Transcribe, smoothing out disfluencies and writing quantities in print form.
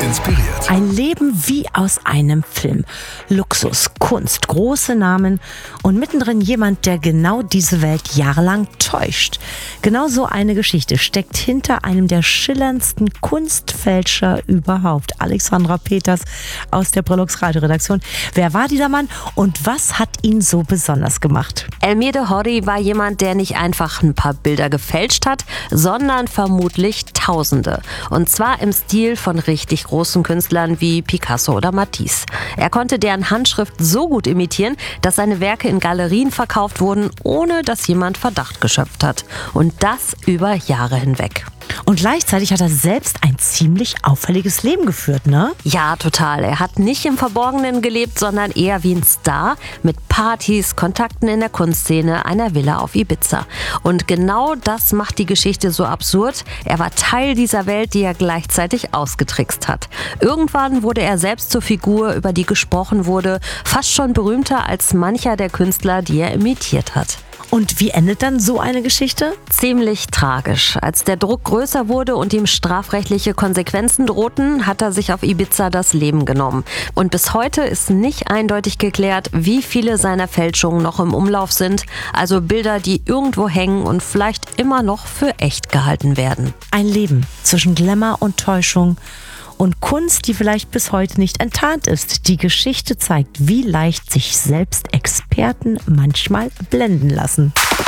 inspiriert. Ein Leben wie aus einem Film. Luxus, Kunst, große Namen und mittendrin jemand, der genau diese Welt jahrelang täuscht. Genau so eine Geschichte steckt hinter einem der schillerndsten Kunstfälscher überhaupt. Alexandra Peters aus der Brillux Radioredaktion. Wer war dieser Mann und was hat ihn so besonders gemacht? Elmir de Horry war jemand, der nicht einfach ein paar Bilder gefälscht hat, sondern vermutlich Tausende. Und zwar im Stil von richtig großen Künstlern wie Picasso oder Matisse. Er konnte deren Handschrift so gut imitieren, dass seine Werke in Galerien verkauft wurden, ohne dass jemand Verdacht geschöpft hat. Und das über Jahre hinweg. Und gleichzeitig hat er selbst ein ziemlich auffälliges Leben geführt, ne? Ja, total. Er hat nicht im Verborgenen gelebt, sondern eher wie ein Star mit Partys, Kontakten in der Kunstszene, einer Villa auf Ibiza. Und genau das macht die Geschichte so absurd. Er war Teil dieser Welt, die er gleichzeitig ausgetrickst hat. Irgendwann wurde er selbst zur Figur, über die gesprochen wurde, fast schon berühmter als mancher der Künstler, die er imitiert hat. Und wie endet dann so eine Geschichte? Ziemlich tragisch. Als der Druck größer wurde und ihm strafrechtliche Konsequenzen drohten, hat er sich auf Ibiza das Leben genommen. Und bis heute ist nicht eindeutig geklärt, wie viele seiner Fälschungen noch im Umlauf sind. Also Bilder, die irgendwo hängen und vielleicht immer noch für echt gehalten werden. Ein Leben zwischen Glamour und Täuschung. Und Kunst, die vielleicht bis heute nicht enttarnt ist. Die Geschichte zeigt, wie leicht sich selbst Experten manchmal blenden lassen.